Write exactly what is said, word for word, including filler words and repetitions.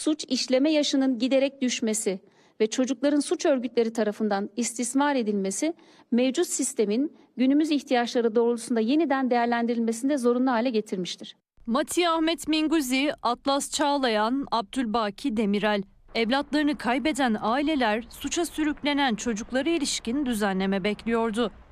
suç işleme yaşının giderek düşmesi ve çocukların suç örgütleri tarafından istismar edilmesi mevcut sistemin günümüz ihtiyaçları doğrultusunda yeniden değerlendirilmesinde zorunlu hale getirmiştir. Mati Ahmet Minguzi, Atlas Çağlayan, Abdülbaki Demirel. Evlatlarını kaybeden aileler suça sürüklenen çocuklara ilişkin düzenleme bekliyordu.